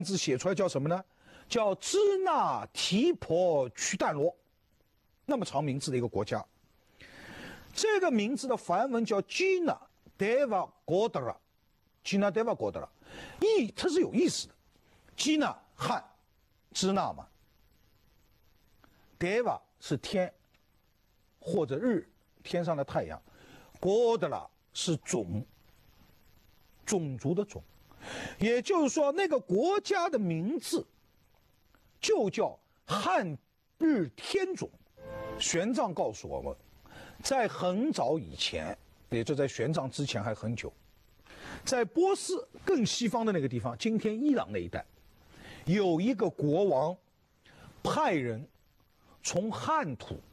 字写出来叫什么呢？叫支那提婆瞿旦罗，那么长名字的一个国家。这个名字的梵文叫 Jina Deva Godara，Jina Deva Godara， 它是有意思的。Jina 汉，支那嘛 ，Deva 是天或者日，天上的太阳 ，Godara 是种族的种，也就是说那个国家的名字就叫汉日天种。玄奘告诉我们，在很早以前，也就在玄奘之前还很久，在波斯更西方的那个地方，今天伊朗那一带，有一个国王派人从汉土